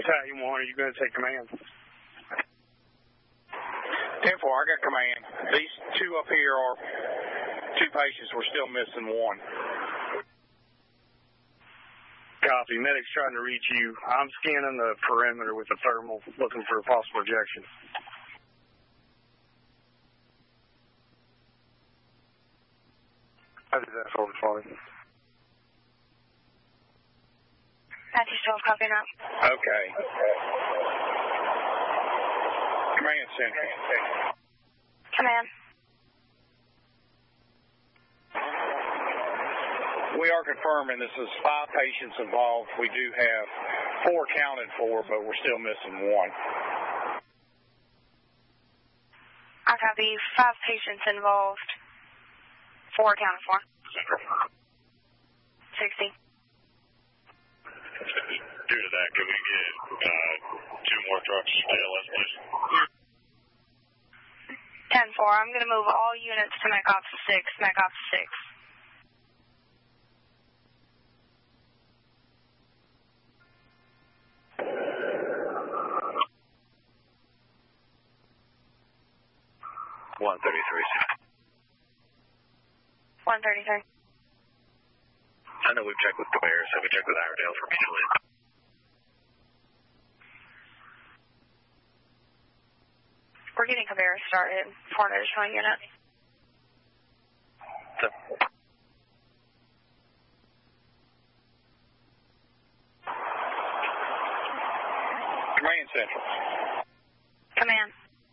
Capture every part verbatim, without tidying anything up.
Battalion one, are you going to take command? ten four, I got command. These two up here are two patients. We're still missing one. Copy. Medic's trying to reach you. I'm scanning the perimeter with a thermal, looking for a possible ejection. I did that for the father. Matthew twelve, copy now. Okay. Command Central. Command. We are confirming this is five patients involved. We do have four counted for, but we're still missing one. I copy. Five patients involved. Four accounted for. sixty. Due to that, can we get uh, two more trucks to L S, please? ten four, I'm going to move all units to Mech Ops six, Mech Ops six. one thirty-three. one thirty-three. I know we've checked with Cabarrus. Have we checked with Iredale for mutual aid? We're getting Cabarrus started for an additional unit. So. Command Central. Command.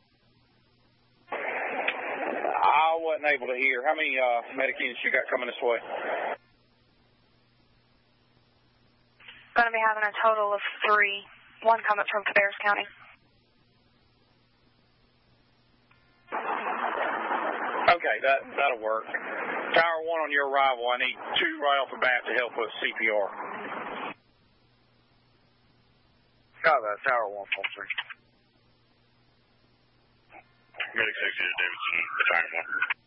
I wasn't able to hear. How many uh, medic units you got coming this way? Going to be having a total of three. One coming from Cabarrus County. Okay, that, that'll work. Tower one on your arrival, I need two right off the bat to help with C P R. Got that, Tower one, full three. Medic sixty to Davidson, Battalion one.